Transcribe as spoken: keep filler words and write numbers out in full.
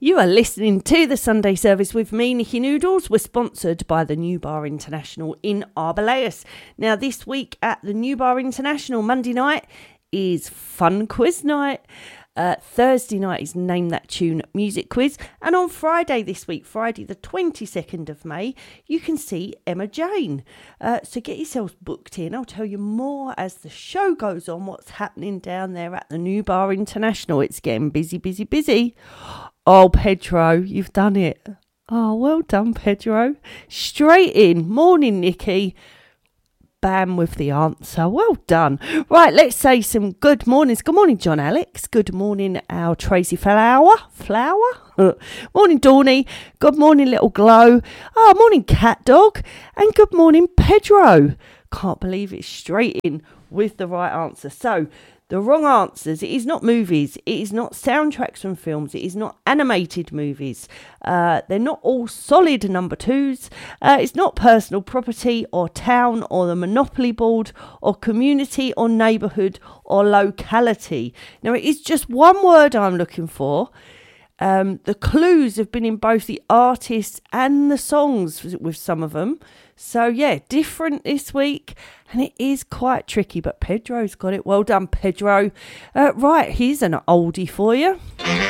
You are listening to the Sunday service with me, Nikki Noodles. We're sponsored by the New Bar International in Arboleus. Now, this week at the New Bar International, Monday night is fun quiz night. Uh, Thursday night is Name That Tune music quiz. And on Friday this week, Friday the twenty-second of May, you can see Emma Jane. Uh, so get yourselves booked in. I'll tell you more as the show goes on, what's happening down there at the New Bar International. It's getting busy, busy, busy. Oh, Pedro, you've done it. Oh, well done, Pedro. Straight in. Morning, Nikki. Bam with the answer. Well done. Right, let's say some good mornings. Good morning, John Alex. Good morning, our Tracy Flower. Flower? Morning, Dawny. Good morning, Little Glow. Oh, morning, Cat Dog. And good morning, Pedro. Can't believe it's straight in with the right answer. So, the wrong answers. It is not movies. It is not soundtracks from films. It is not animated movies. Uh, they're not all solid number twos. Uh, it's not personal property or town or the Monopoly board or community or neighbourhood or locality. Now, it is just one word I'm looking for. Um, the clues have been in both the artists and the songs with some of them. So, yeah, different this week. And it is quite tricky, but Pedro's got it. Well done, Pedro. Uh, right, here's an oldie for you.